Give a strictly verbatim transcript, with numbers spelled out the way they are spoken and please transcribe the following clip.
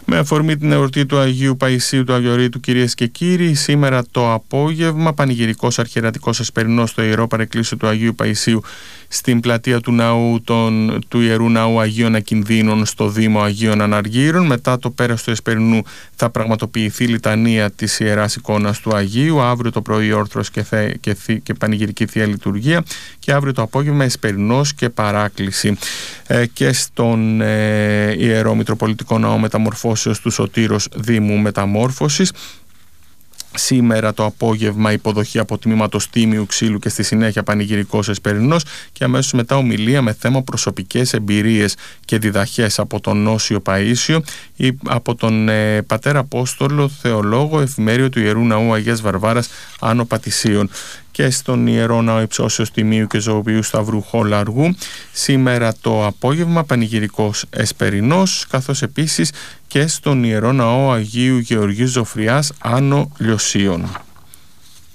Με αφορμή την εορτή του Αγίου Παϊσίου του Αγιορείτου, κυρίες και κύριοι, σήμερα το απόγευμα πανηγυρικός αρχιερατικός εσπερινός στο Ιερό Παρεκκλήσιο του Αγίου Παϊσίου στην πλατεία του ναού των, του Ιερού Ναού Αγίων Ακινδύνων στο Δήμο Αγίων Αναργύρων. Μετά το πέρας του εσπερινού θα πραγματοποιηθεί λιτανία της Ιεράς Εικόνας του Αγίου. Αύριο το πρωί όρθρος και, θε, και, θη, και πανηγυρική Θεία Λειτουργία, και αύριο το απόγευμα εσπερινός και παράκληση. Ε, και στον ε, Ιερό Μητροπολιτικό Ναό Μεταμορφώσεως του Σωτήρος Δήμου Μεταμόρφωσης. Σήμερα το απόγευμα υποδοχή από τμήματος Τίμιου Ξύλου και στη συνέχεια πανηγυρικός εσπερινός, και αμέσως μετά ομιλία με θέμα προσωπικές εμπειρίες και διδαχές από τον Όσιο Παΐσιο ή από τον ε, Πατέρα Απόστολο Θεολόγο Εφημέριο του Ιερού Ναού Αγίας Βαρβάρας Άνω Πατησίων. Και στον Ιερό Ναό Υψώσεως Τιμίου και Ζωοποιού Σταυρού Χολαργού σήμερα το απόγευμα πανηγυρικός εσπερινός, καθώς επίσης και στον Ιερό Ναό Αγίου Γεωργίου Ζωφριάς Άνω Λιωσίων.